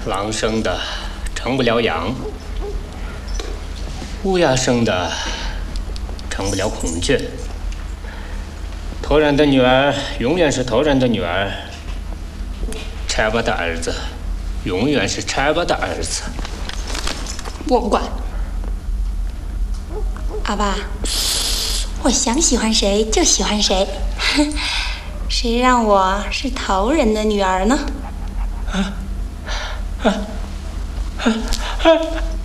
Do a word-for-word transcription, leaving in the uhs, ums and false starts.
狼生的成不了羊，乌鸦生的成不了孔雀。头人的女儿永远是头人的女儿，柴巴的儿子永远是柴巴的儿子。 我不管。阿爸，我想喜欢谁就喜欢谁，谁让我是头人的女儿呢？啊啊啊啊！